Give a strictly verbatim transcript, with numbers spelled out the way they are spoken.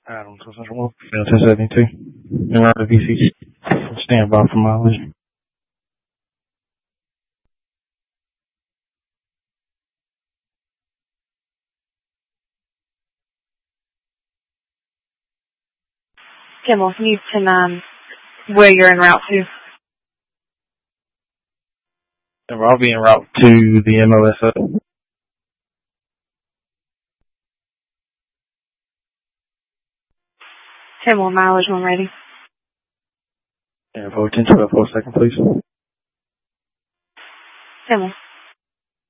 Adam to Central One, ten seventy-two. And we're V C. Stand by for mileage. Kimmel, can you tell um, where you're en route to? And I'll be en route to the M O S O. Kimmel, mileage when ready. And for ten twelve for a second, please. Kimmel.